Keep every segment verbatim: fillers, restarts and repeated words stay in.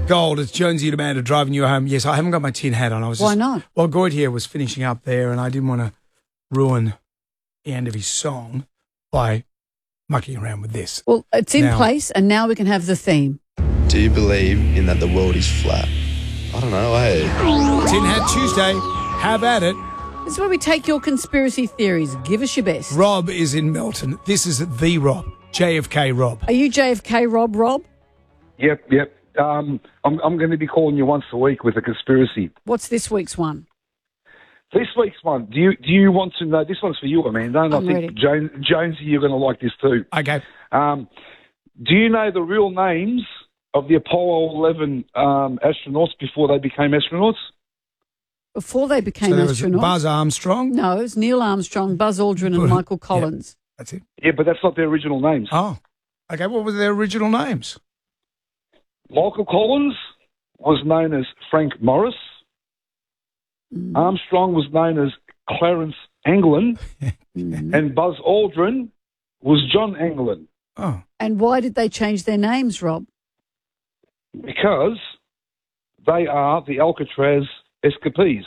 Gold, it's Jonesy and Amanda driving you home. Yes, I haven't got my tin hat on. I was Why just, not? Well, Goyd here was finishing up there, and I didn't want to ruin the end of his song by mucking around with this. Well, it's in Now- place, and now we can have the theme. Do you believe in that the world is flat? I don't know, hey. Tin Hat Tuesday. Have at it. This is where we take your conspiracy theories. Give us your best. Rob is in Melton. This is the Rob, J F K Rob. Are you J F K Rob, Rob? Yep, yep. Um, I'm, I'm going to be calling you once a week with a conspiracy. What's this week's one? This week's one, do you do you want to know? This one's for you, Amanda, and I'm I ready. think Jones, Jonesy, you're going to like this too. Okay. Um, do you know the real names of the Apollo eleven um, astronauts before they became astronauts? Before they became So there was astronauts? Buzz Armstrong. No, it was Neil Armstrong, Buzz Aldrin, and Michael Collins. That's it. Yeah, but that's not their original names. Oh, okay. What were their original names? Michael Collins was known as Frank Morris. Mm. Armstrong was known as Clarence Anglin. Mm. And Buzz Aldrin was John Anglin. Oh, And why did they change their names, Rob? Because they are the Alcatraz escapees.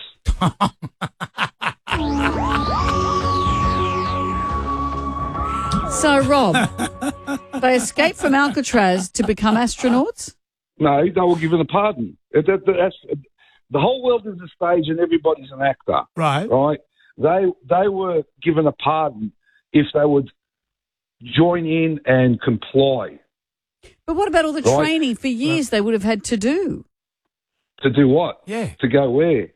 So, Rob, they escaped from Alcatraz to become astronauts? No, they were given a pardon. That- that- that's- the whole world is a stage and everybody's an actor, right. right? They they were given a pardon if they would join in and comply. But what about all the Right. training for years they would have had to do? To do what? Yeah. To go where?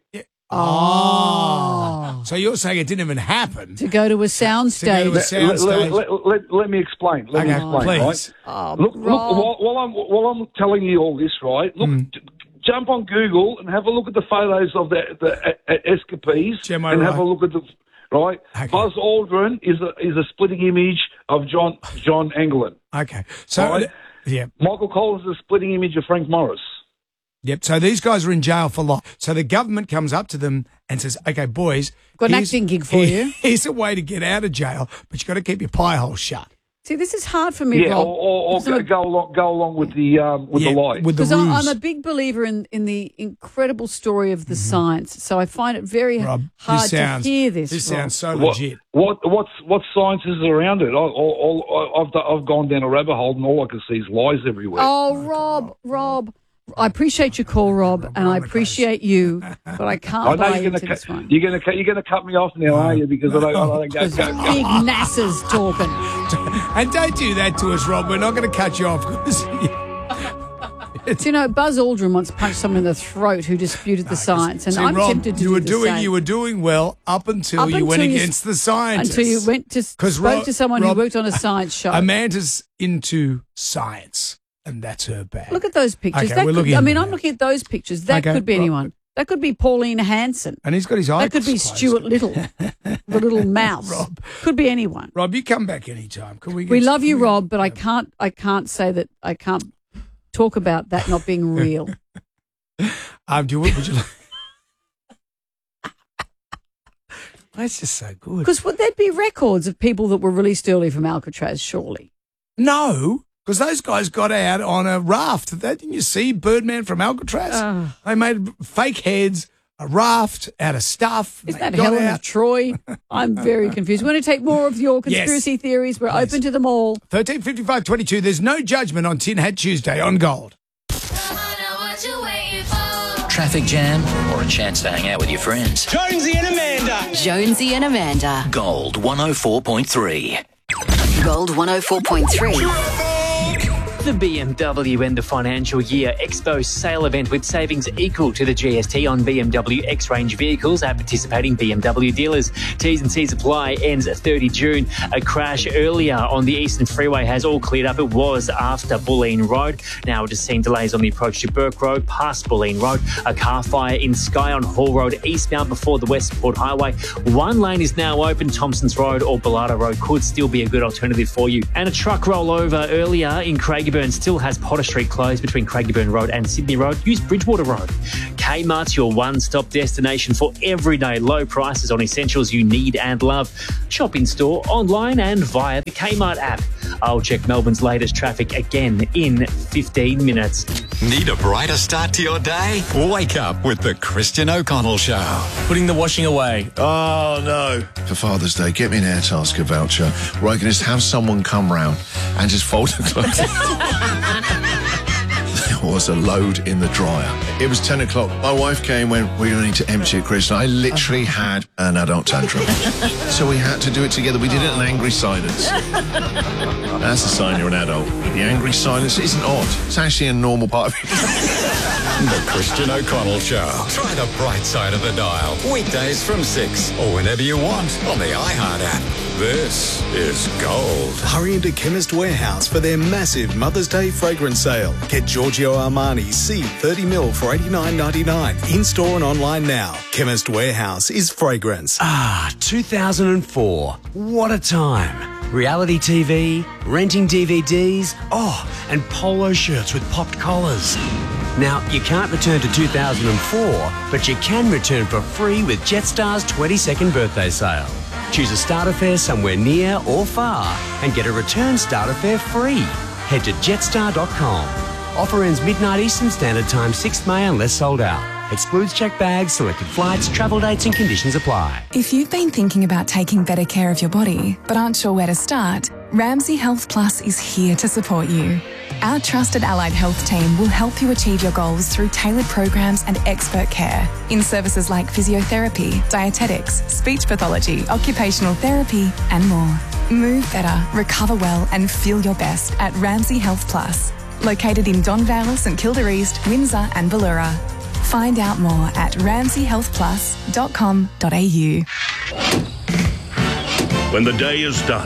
Oh. So you're saying it didn't even happen? To go to a soundstage. To go to a Let, let, soundstage. let, let, let me explain. Let me Okay, explain, please. right? Oh, Look, look Rob. while, while I'm while I'm telling you all this, right? Look, Mm. j- jump on Google and have a look at the photos of the the uh, uh, escapees, Gemma, and have right. a look at the right. Okay. Buzz Aldrin is a is a splitting image of John John Anglin. Okay. So, Right. yeah. Michael Collins is a splitting image of Frank Morris. Yep. So these guys are in jail for life. So the government comes up to them and says, okay, boys. Got an here's- acting gig for you. Here's a way to get out of jail, but you've got to keep your pie hole shut. See, this is hard for me, Yeah, Rob. or, or, or Because I'm go, a- go along go along with the um, with Yeah, the lie. with the Because ruse. I'm a big believer in, in the incredible story of the science, so I find it very Mm-hmm. Rob, hard this sounds, to hear this. This Rob. sounds so What, legit. what what's what science is around it? I, I, I, I've I've gone down a rabbit hole and all I can see is lies everywhere. Oh, Rob, Rob, I appreciate your call, Rob, and I appreciate you, but I I can't know buy you're into going this to one. you're going to you're going to cut me off now, are you? Because I don't, I don't go, Because go, go. big NASA's talking. And don't do that to us, Rob. We're not going to cut you off. 'cause- Do you know, Buzz Aldrin once punched someone in the throat who disputed the science, and See, I'm Rob, tempted to you do were the doing same. you were doing well up until Up you went until you- against the scientists. Until you went to 'Cause spoke Rob- to someone Rob- who worked on a science show. Amanda's into science, and that's her bag. Look at those pictures. Okay, that we're could, looking I at mean, them I'm now. looking at those pictures. That Okay, could be Rob- anyone. That could be Pauline Hanson. And he's got his eyes That could be closed. Stuart Little, the little mouse. Rob. Could be anyone. Rob, you come back anytime. Can we? Get We love you, can we- Rob, but I can't. I can't say that. I can't talk about that not being real. Um, do you, would you like? That's just so good. Because would there be records of people that were released early from Alcatraz? Surely. No, because those guys got out on a raft. That didn't you see Birdman from Alcatraz? Oh. They made fake heads, a raft out of stuff. Isn't They that got Helen out. of Troy? I'm very confused. We're going to take more of your conspiracy Yes. theories. We're Please. open to them all. thirteen fifty-five twenty-two. There's no judgment on Tin Hat Tuesday on Gold. Traffic jam or a chance to hang out with your friends? Jonesy and Amanda. Jonesy and Amanda. Gold one oh four point three. Gold one oh four point three. The B M W End the Financial Year Expo sale event with savings equal to the G S T on B M W X-Range vehicles at participating B M W dealers. T's and C's apply, ends thirtieth of June. A crash earlier on the Eastern Freeway has all cleared up. It was after Bulleen Road. Now we're just seeing delays on the approach to Burke Road, past Bulleen Road. A car fire in Skye on Hall Road, eastbound before the Westport Highway. One lane is now open. Thompson's Road or Bellardo Road could still be a good alternative for you. And a truck rollover earlier in Craigieburn still has Potter Street closed between Craigieburn Road and Sydney Road. Use Bridgewater Road. Kmart's your one-stop destination for everyday low prices on essentials you need and love. Shop in store, online and via the Kmart app. I'll check Melbourne's latest traffic again in fifteen minutes. Need a brighter start to your day? Wake up with the Christian O'Connell Show. Putting the washing away. Oh, no. For Father's Day, get me an Airtasker voucher where I can just have someone come round and just fold the clothes. There was a load in the dryer. It was ten o'clock. My wife came and went, we're going to need to empty it, Chris. And I literally had an adult tantrum. So we had to do it together. We did it in angry silence. That's a sign you're an adult. The angry silence isn't odd. It's actually a normal part of it. The Christian O'Connell Show. Try the bright side of the dial. Weekdays from six or whenever you want on the iHeart app. This is gold. Hurry into Chemist Warehouse for their massive Mother's Day fragrance sale. Get Giorgio Armani C thirty mil for eighty-nine ninety-nine. In-store and online now. Chemist Warehouse is fragrance. Ah, two thousand four. What a time. Reality T V, renting D V Ds, oh, and polo shirts with popped collars. Now, you can't return to two thousand four, but you can return for free with Jetstar's twenty-second birthday sale. Choose a starter fare somewhere near or far and get a return starter fare free. Head to jetstar dot com. Offer ends midnight Eastern Standard Time, sixth of May unless sold out. Excludes checked bags, selected flights, travel dates and conditions apply. If you've been thinking about taking better care of your body but aren't sure where to start, Ramsay Health Plus is here to support you. Our trusted allied health team will help you achieve your goals through tailored programs and expert care in services like physiotherapy, dietetics, speech pathology, occupational therapy and more. Move better, recover well and feel your best at Ramsay Health Plus. Located in Don Vale, St Kilda East, Windsor and Ballura. Find out more at ramsay health plus dot com dot a u. When the day is done,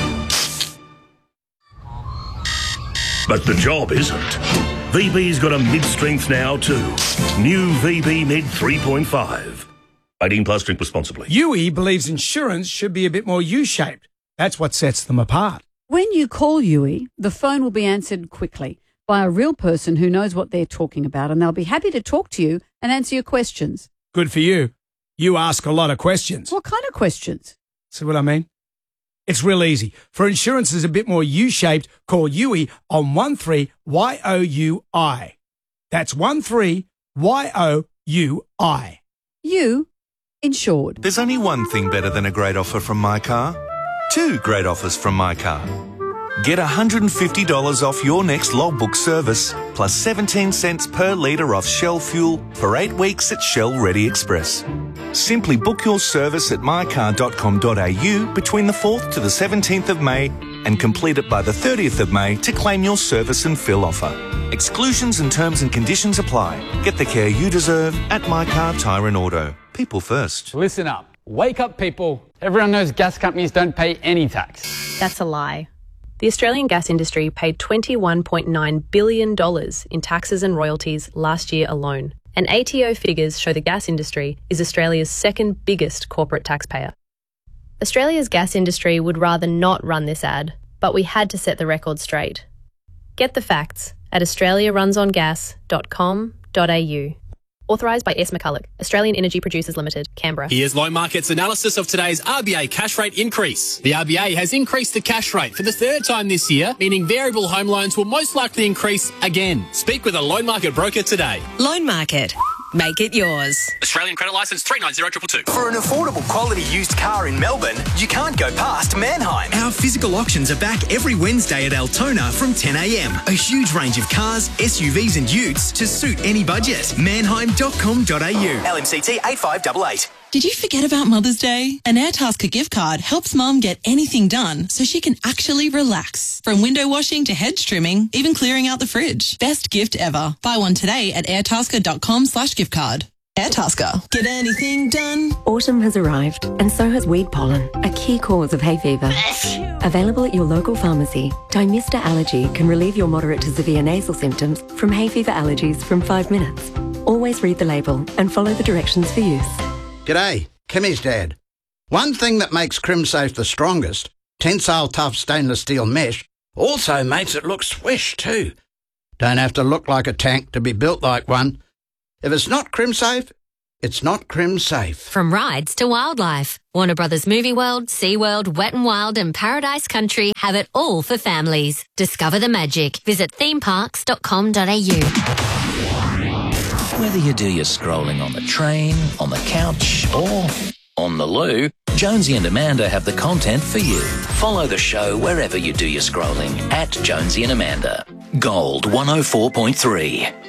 but the job isn't. V B's got a mid-strength now too. New V B Mid three point five. eighteen plus, drink responsibly. U E believes insurance should be a bit more U-shaped. That's what sets them apart. When you call U E, the phone will be answered quickly by a real person who knows what they're talking about, and they'll be happy to talk to you and answer your questions. Good for you. You ask a lot of questions. What kind of questions? See what I mean? It's real easy. For insurance is a bit more U-shaped, call U E on one three Y O U I. That's one three Y O U I. You insured. There's only one thing better than a great offer from My Car. Two great offers from My Car. Get one hundred fifty dollars off your next logbook service, plus seventeen cents per litre off Shell fuel for eight weeks at Shell Ready Express. Simply book your service at my car dot com dot a u between the fourth to the seventeenth of May and complete it by the thirtieth of May to claim your service and fill offer. Exclusions and terms and conditions apply. Get the care you deserve at My Car Tyre and Auto. People first. Listen up. Wake up, people. Everyone knows gas companies don't pay any tax. That's a lie. The Australian gas industry paid twenty-one point nine billion dollars in taxes and royalties last year alone. And A T O figures show the gas industry is Australia's second biggest corporate taxpayer. Australia's gas industry would rather not run this ad, but we had to set the record straight. Get the facts at australia runs on gas dot com dot a u. Authorised by S. McCulloch, Australian Energy Producers Limited, Canberra. Here's Loan Market's analysis of today's R B A cash rate increase. The R B A has increased the cash rate for the third time this year, meaning variable home loans will most likely increase again. Speak with a Loan Market broker today. Loan Market. Make it yours. Australian credit licence three nine zero two two. For an affordable quality used car in Melbourne, you can't go past Mannheim. Our physical auctions are back every Wednesday at Altona from ten a m. A huge range of cars, S U Vs and utes to suit any budget. mannheim dot com dot a u. L M C T eight five eight eight. Did you forget about Mother's Day? An Airtasker gift card helps Mum get anything done so she can actually relax. From window washing to hedge trimming, even clearing out the fridge. Best gift ever. Buy one today at airtasker dot com slash gift card. Airtasker. Get anything done. Autumn has arrived, and so has weed pollen, a key cause of hay fever. Available at your local pharmacy, Dymista Allergy can relieve your moderate to severe nasal symptoms from hay fever allergies from five minutes. Always read the label and follow the directions for use. G'day, Kimmy's dad. One thing that makes CrimSafe the strongest, tensile tough stainless steel mesh, also makes it look swish too. Don't have to look like a tank to be built like one. If it's not CrimSafe, it's not crim safe. From rides to wildlife, Warner Brothers Movie World, SeaWorld, Wet n Wild and Paradise Country have it all for families. Discover the magic. Visit theme parks dot com dot a u. Whether you do your scrolling on the train, on the couch or on the loo, Jonesy and Amanda have the content for you. Follow the show wherever you do your scrolling at Jonesy and Amanda. Gold one oh four point three.